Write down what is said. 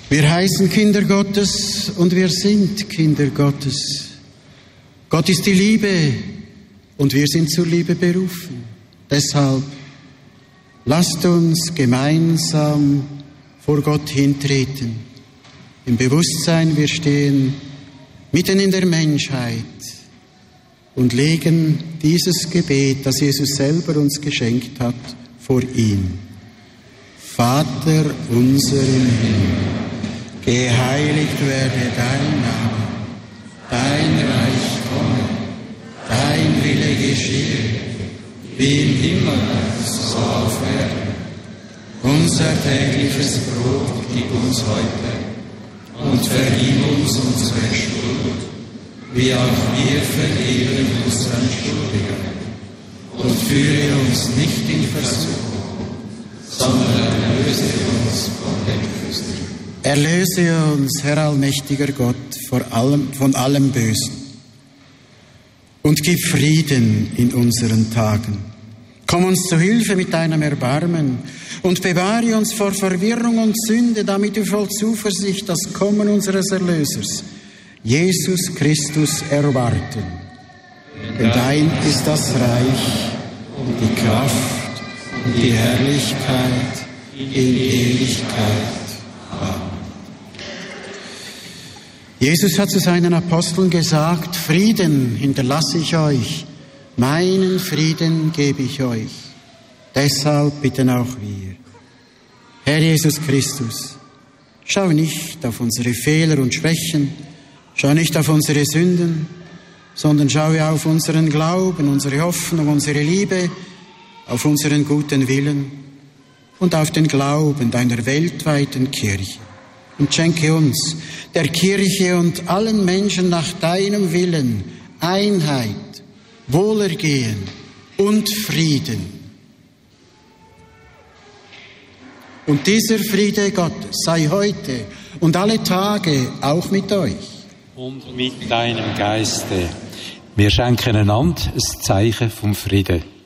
Wir heißen Kinder Gottes und wir sind Kinder Gottes. Gott ist die Liebe und wir sind zur Liebe berufen. Deshalb lasst uns gemeinsam vor Gott hintreten. Im Bewusstsein, wir stehen mitten in der Menschheit und legen dieses Gebet, das Jesus selber uns geschenkt hat, vor ihn. Vater unser im Himmel, geheiligt werde dein Name, dein Reich komme, dein Wille geschehe, wie im Himmel, so auf Erden. Unser tägliches Brot gib uns heute und vergib uns unsere Schuld, wie auch wir vergeben unseren Schuldigern. Und führe uns nicht in Versuchung, sondern erlöse uns von dem Bösen. Erlöse uns, Herr allmächtiger Gott, von allem Bösen und gib Frieden in unseren Tagen. Komm uns zu Hilfe mit deinem Erbarmen und bewahre uns vor Verwirrung und Sünde, damit wir voll Zuversicht das Kommen unseres Erlösers, Jesus Christus, erwarten. Denn dein ist das Reich und die Kraft und die Herrlichkeit in Ewigkeit. Amen. Jesus hat zu seinen Aposteln gesagt, Frieden hinterlasse ich euch, meinen Frieden gebe ich euch. Deshalb bitten auch wir. Herr Jesus Christus, schau nicht auf unsere Fehler und Schwächen, schau nicht auf unsere Sünden, sondern schaue auf unseren Glauben, unsere Hoffnung, unsere Liebe, auf unseren guten Willen und auf den Glauben deiner weltweiten Kirche. Und schenke uns, der Kirche und allen Menschen nach deinem Willen, Einheit, Wohlergehen und Frieden. Und dieser Friede Gottes sei heute und alle Tage auch mit euch. Und mit deinem Geiste. Wir schenken einander ein Zeichen vom Frieden.